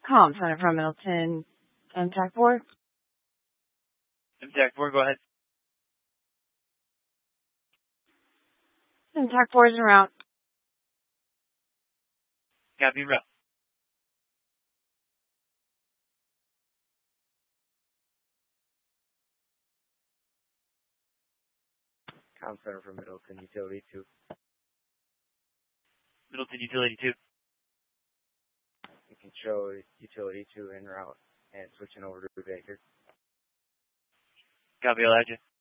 Comm Center from Middleton. MTAC 4. MTAC 4, go ahead. MTAC 4 is en route. Copy, route. Comm Center from Middleton Utility 2. Middleton Utility 2. You can show Utility 2 en route and switching over to Baker. Copy, Elijah.